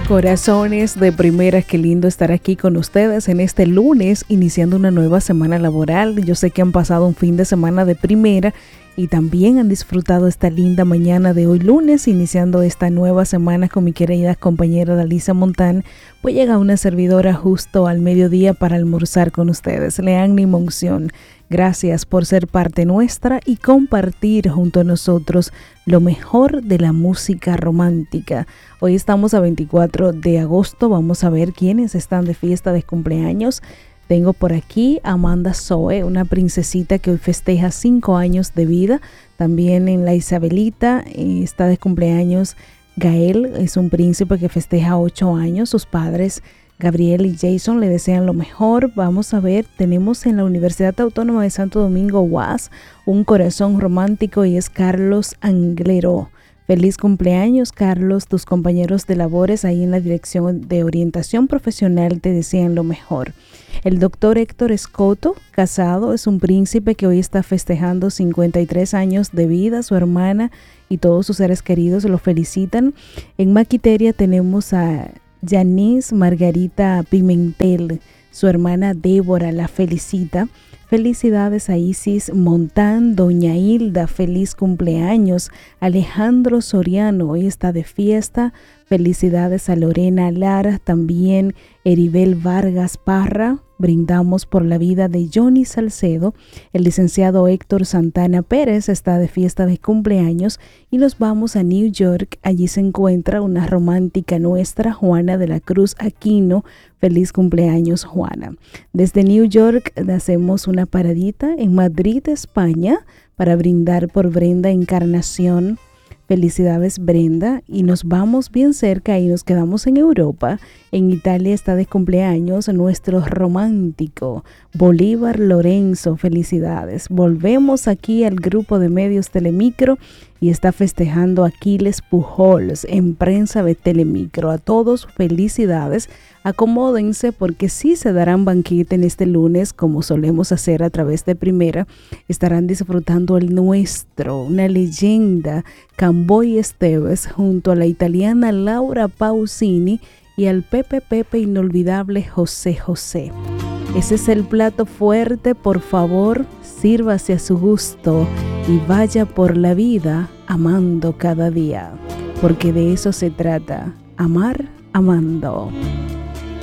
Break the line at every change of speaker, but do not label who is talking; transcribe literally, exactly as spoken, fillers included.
Corazones de primera, qué lindo estar aquí con ustedes en este lunes, iniciando una nueva semana laboral. Yo sé que han pasado un fin de semana de primera y también han disfrutado esta linda mañana de hoy lunes, iniciando esta nueva semana con mi querida compañera Dalisa Montán. Pues llega una servidora justo al mediodía para almorzar con ustedes, Leanny Monción. Gracias por ser parte nuestra y compartir junto a nosotros lo mejor de la música romántica. Hoy estamos a veinticuatro de agosto, vamos a ver quiénes están de fiesta de cumpleaños. Tengo por aquí a Amanda Zoe, una princesita que hoy festeja cinco años de vida. También en la Isabelita eh, está de cumpleaños Gael, es un príncipe que festeja ocho años. Sus padres Gabriel y Jason le desean lo mejor. Vamos a ver, tenemos en la Universidad Autónoma de Santo Domingo, U A S, un corazón romántico y es Carlos Anglero. Feliz cumpleaños, Carlos. Tus compañeros de labores ahí en la Dirección de Orientación Profesional te desean lo mejor. El doctor Héctor Escoto, casado, es un príncipe que hoy está festejando cincuenta y tres años de vida. Su hermana y todos sus seres queridos lo felicitan. En Maquiteria tenemos a Yanis Margarita Pimentel, su hermana Débora la felicita. Felicidades a Isis Montán, doña Hilda, feliz cumpleaños. Alejandro Soriano, hoy está de fiesta. Felicidades a Lorena Lara, también Eribel Vargas Parra. Brindamos por la vida de Johnny Salcedo. El licenciado Héctor Santana Pérez está de fiesta de cumpleaños y nos vamos a New York. Allí se encuentra una romántica nuestra, Juana de la Cruz Aquino. Feliz cumpleaños, Juana. Desde New York hacemos una paradita en Madrid, España, para brindar por Brenda Encarnación. Felicidades, Brenda. Y nos vamos bien cerca y nos quedamos en Europa. En Italia está de cumpleaños nuestro romántico Bolívar Lorenzo. Felicidades. Volvemos aquí al grupo de medios Telemicro y está festejando Aquiles Pujols en prensa de Telemicro. A todos felicidades. Acomódense porque sí se darán banquete en este lunes, como solemos hacer a través de Primera. Estarán disfrutando el nuestro, una leyenda, Camboy Esteves, junto a la italiana Laura Pausini y al Pepe Pepe inolvidable José José. Ese es el plato fuerte, por favor, sírvase a su gusto y vaya por la vida amando cada día, porque de eso se trata, amar amando.